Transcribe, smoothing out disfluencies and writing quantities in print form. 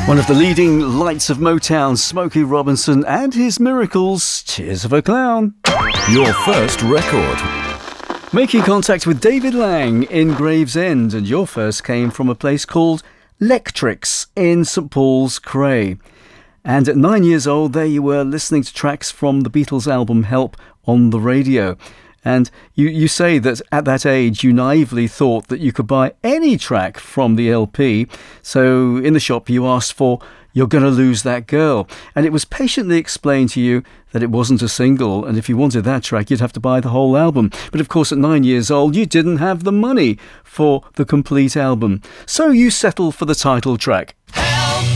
One of the leading lights of Motown, Smokey Robinson and his Miracles, Tears of a Clown. Your first record. Making contact with David Lang in Gravesend, and your first came from a place called Lectrix in St Paul's Cray. And at 9 years old, there you were listening to tracks from the Beatles album Help on the radio. And you say that at that age you naively thought that you could buy any track from the LP. So in the shop you asked for You're Gonna Lose That Girl. And it was patiently explained to you that it wasn't a single, and if you wanted that track you'd have to buy the whole album. But of course at 9 years old you didn't have the money for the complete album. So you settled for the title track.